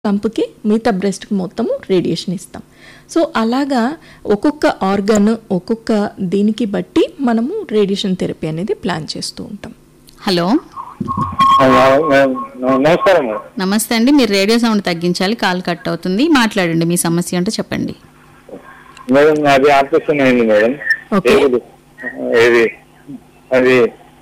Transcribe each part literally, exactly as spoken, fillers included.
లంప్కి మిగతా బ్రెస్ట్కి మొత్తము రేడియేషన్ ఇస్తాం. సో అలాగా ఒక్కొక్క ఆర్గన్ ఒక్కొక్క దీనికి బట్టి మనము రేడియేషన్ థెరపీ అనేది ప్లాన్ చేస్తూ ఉంటాం. హలో నమస్కారం. నమస్తే అండి, మీరు రేడియో సౌండ్ తగ్గించాలి, కాల్ కట్ అవుతుంది. మాట్లాడండి, మీ సమస్య అంటే చెప్పండి. మేడం అది ఆపరేషన్ అయింది మేడం. ఓకే. ఇది అది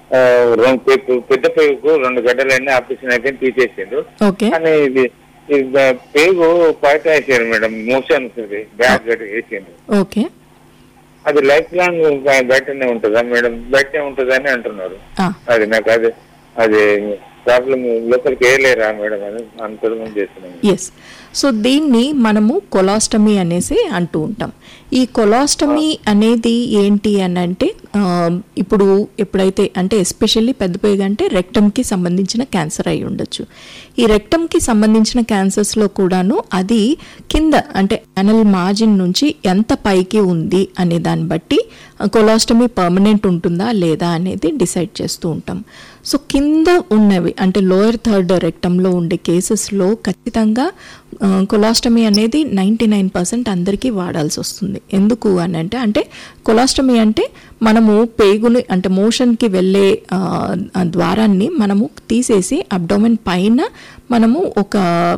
పెద్ద పేగుకు రెండు గడ్డలన్నీ ఆపరేషన్ అయితే తీసేసిండు. ఓకే. కానీ ఇది పేగు బయట వేసారు మేడం, మోషన్ బ్యాగ్ వేసిండు. ఓకే. అది లైఫ్ లాంగ్ బయటనే ఉంటుందా మేడం? బయటనే ఉంటుందా అని అంటున్నారు. అది నాకు అది అది ప్రాబ్లం లోపలికి వేయలేరా మేడం అని అనుకోవడం చేస్తున్నాను. ఎస్. సో దీన్ని మనము కొలాస్టమీ అనేసి అంటూ ఉంటాం. ఈ కొలాస్టమీ అనేది ఏంటి అని అంటే ఇప్పుడు ఎప్పుడైతే అంటే ఎస్పెషల్లీ పెద్ద పేగు అంటే రెక్టమ్కి సంబంధించిన క్యాన్సర్ అయి ఉండొచ్చు. ఈ రెక్టమ్కి సంబంధించిన క్యాన్సర్స్లో కూడాను అది కింద అంటే యానల్ మార్జిన్ నుంచి ఎంత పైకి ఉంది అనే దాన్ని బట్టి కొలాస్టమీ పర్మనెంట్ ఉంటుందా లేదా అనేది డిసైడ్ చేస్తూ ఉంటాం. సో కింద ఉన్నవి అంటే లోయర్ థర్డ్ రెక్టంలో ఉండే కేసెస్లో ఖచ్చితంగా కొలాస్టమీ అనేది నైంటీ నైన్ పర్సెంట్ అందరికీ వాడాల్సి వస్తుంది. ఎందుకు అని అంటే అంటే కొలాస్టమీ అంటే మనము పేగుని అంటే మోషన్కి వెళ్ళే ద్వారాన్ని మనము తీసేసి అబ్డోమెన్ పైన మనము ఒక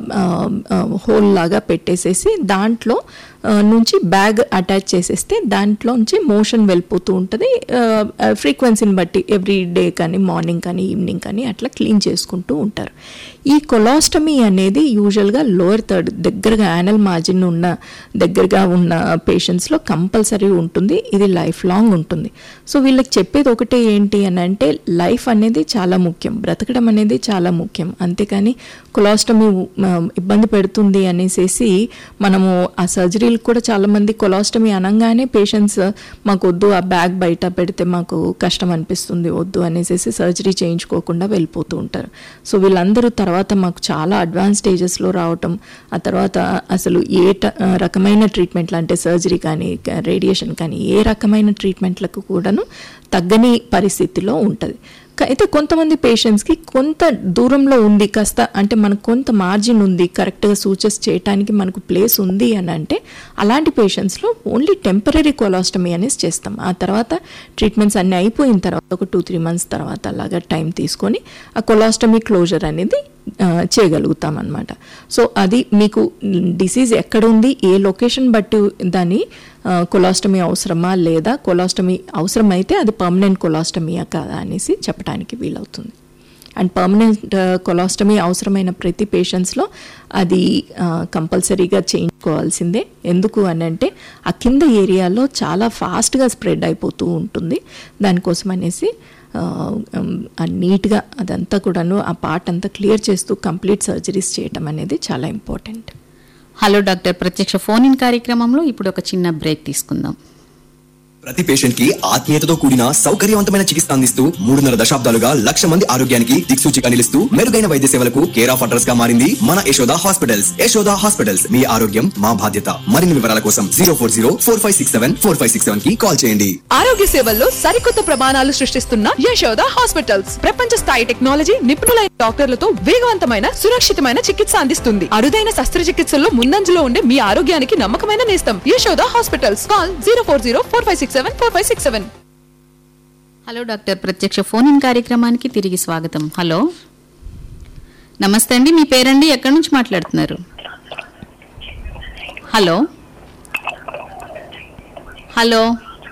హోల్ లాగా పెట్టేసేసి దాంట్లో నుంచి బ్యాగ్ అటాచ్ చేసేస్తే దాంట్లో నుంచి మోషన్ వెళ్ళిపోతూ ఉంటుంది. ఫ్రీక్వెన్సీని బట్టి ఎవ్రీ డే కానీ మార్నింగ్ కానీ ఈవినింగ్ కానీ అట్లా క్లీన్ చేసుకుంటూ ఉంటారు. ఈ కొలాస్టమీ అనేది యూజువల్గా లోయర్ థర్డ్ దగ్గరగా యానల్ మార్జిన్ ఉన్న దగ్గరగా ఉన్న పేషెంట్స్లో కంపల్సరీ ఉంటుంది. ఇది లైఫ్ లాంగ్ ఉంటుంది. సో వీళ్ళకి చెప్పేది ఒకటే ఏంటి అని అంటే లైఫ్ అనేది చాలా ముఖ్యం, బ్రతకడం అనేది చాలా ముఖ్యం. అంతేకాని కొలాస్టమీ ఇబ్బంది పెడుతుంది అనేసి మనము ఆ సర్జరీలు కూడా చాలామంది కొలాస్టమీ అనగానే పేషెంట్స్ మాకు వద్దు, ఆ బ్యాగ్ బయట పెడితే మాకు కష్టం అనిపిస్తుంది, వద్దు అనేసి సర్జరీ చేయించుకోకుండా వెళ్ళిపోతూ ఉంటారు. సో వీళ్ళందరూ తర్వాత మాకు చాలా అడ్వాన్స్ స్టేజెస్లో రావటం, ఆ తర్వాత అసలు ఏ రకమైన ట్రీట్మెంట్లు అంటే సర్జరీ కానీ రేడియేషన్ కానీ ఏ రకమైన ట్రీట్మెంట్లకు కూడాను తగ్గని పరిస్థితిలో ఉంటుంది. అయితే కొంతమంది పేషెంట్స్కి కొంత దూరంలో ఉంది, కాస్త అంటే మనకు కొంత మార్జిన్ ఉంది, కరెక్ట్గా సూచెస్ చేయడానికి మనకు ప్లేస్ ఉంది అని అంటే అలాంటి పేషెంట్స్లో ఓన్లీ టెంపరీ కొలాస్టమీ అనేసి చేస్తాం. ఆ తర్వాత ట్రీట్మెంట్స్ అన్నీ అయిపోయిన తర్వాత ఒక టూ త్రీ మంత్స్ తర్వాత అలాగా టైం తీసుకొని ఆ కొలాస్టమీ క్లోజర్ అనేది చేయగలుగుతాం అన్నమాట. సో అది మీకు డిసీజ్ ఎక్కడ ఉంది, ఏ లొకేషన్ బట్టి దాన్ని కొలాస్టమీ అవసరమా లేదా కొలాస్టమీ అవసరమైతే అది పర్మనెంట్ కొలాస్టమీయా కాదా అనేసి చెప్పడానికి వీలవుతుంది. అండ్ పర్మనెంట్ కొలాస్టమీ అవసరమైన ప్రతి పేషెంట్స్లో అది కంపల్సరీగా చేయించుకోవాల్సిందే. ఎందుకు అని అంటే ఆ కింద ఏరియాలో చాలా ఫాస్ట్గా స్ప్రెడ్ అయిపోతూ ఉంటుంది. దానికోసం అనేసి నీట్గా అదంతా కూడాను ఆ పార్ట్ అంతా క్లియర్ చేస్తూ కంప్లీట్ సర్జరీస్ చేయటం అనేది చాలా ఇంపార్టెంట్. హలో డాక్టర్, ప్రత్యక్ష ఫోన్ ఇన్ కార్యక్రమంలో ఇప్పుడు ఒక చిన్న బ్రేక్ తీసుకుందాం. ప్రతి పేషెంట్ కి ఆత్మీయతతో కూడిన సౌకర్యవంతమైన చికిత్స అందిస్తూ మూడున్నర దశాబ్దాలుగా లక్ష మంది ఆరోగ్యానికి దిక్సూచిగా నిలుస్తూ మెరుగైన వైద్య సేవలకు కేర్ ఆఫ్ అడ్రస్ గా మారింది మన యశోద హాస్పిటల్స్. యశోద హాస్పిటల్స్, మీ ఆరోగ్యం మా బాధ్యత. మరిన్ని వివరాల కోసం zero four zero four five six seven four five six seven కి కాల్ చేయండి. ఆరోగ్య సేవల్లో సరికొత్త ప్రమాణాలు సృష్టిస్తున్న యశోద హాస్పిటల్స్ ప్రపంచ స్థాయి టెక్నాలజీ, నిపుణులైన డాక్టర్లతో వేగవంతమైన సురక్షితమైన చికిత్స అందిస్తుంది. అరుదైన శస్త్రచికిత్సల్లో ముందంజలో ఉండే మీ ఆరోగ్యానికి నమ్మకమైన నేస్తం Yashoda hospitals. Call zero four zero four five six seven four five six seven. Hello doctor, ప్రత్యక్ష ఫోన్ ఇన్ కార్యక్రమానికి తిరిగి స్వాగతం. హలో నమస్తే అండి, మీ పేరండి, ఎక్కడి నుంచి మాట్లాడుతున్నారు? హలో హలో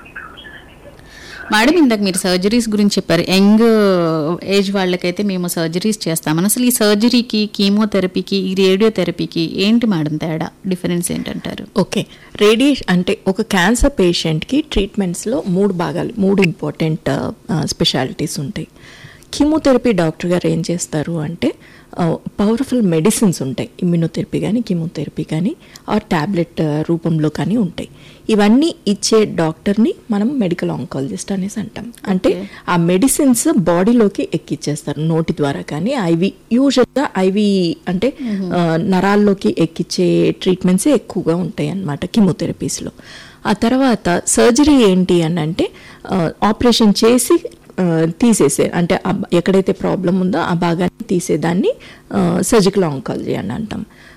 మేడం, ఇందాక మీరు సర్జరీస్ గురించి చెప్పారు. యంగ్ ఏజ్ వాళ్ళకైతే మేము సర్జరీస్ చేస్తామని. అసలు ఈ సర్జరీకి, కీమోథెరపీకి, ఈ రేడియోథెరపీకి ఏంటి మేడం తేడా, డిఫరెన్స్ ఏంటంటారు? ఓకే. రేడియేషన్ అంటే ఒక క్యాన్సర్ పేషెంట్కి ట్రీట్మెంట్స్లో మూడు భాగాలు, మూడు ఇంపార్టెంట్ స్పెషాలిటీస్ ఉంటాయి. కీమోథెరపీ డాక్టర్ గారు ఏం చేస్తారు అంటే పవర్ఫుల్ మెడిసిన్స్ ఉంటాయి, ఇమ్యూనోథెరపీ కానీ కీమోథెరపీ కానీ ఆర్ ట్యాబ్లెట్ రూపంలో కానీ ఉంటాయి. ఇవన్నీ ఇచ్చే డాక్టర్ని మనం మెడికల్ ఆంకాలజిస్ట్ అనేసి అంటాం. అంటే ఆ మెడిసిన్స్ బాడీలోకి ఎక్కిచ్చేస్తారు నోటి ద్వారా కానీ, ఐవి యూజువల్గా ఐవి అంటే నరాల్లోకి ఎక్కిచ్చే ట్రీట్మెంట్సే ఎక్కువగా ఉంటాయి అన్నమాట కీమోథెరపీస్లో. ఆ తర్వాత సర్జరీ ఏంటి అని అంటే ఆపరేషన్ చేసి తీసేసే అంటే ఎక్కడైతే ప్రాబ్లం ఉందో ఆ భాగాన్ని తీసేదాన్ని సర్జికల్ ఆంకాలజీ అని అంటాం.